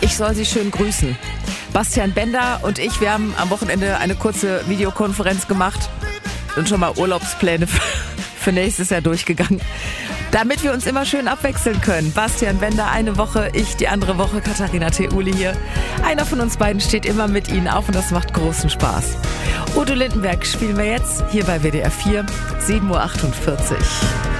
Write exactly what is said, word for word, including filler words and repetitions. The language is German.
Ich soll sie schön grüßen. Bastian Bender und ich, wir haben am Wochenende eine kurze Videokonferenz gemacht und schon mal Urlaubspläne für nächstes Jahr durchgegangen, damit wir uns immer schön abwechseln können. Bastian Bender eine Woche, ich die andere Woche, Katharina Theuli hier. Einer von uns beiden steht immer mit Ihnen auf und das macht großen Spaß. Udo Lindenberg spielen wir jetzt hier bei W D R vier, sieben Uhr achtundvierzig.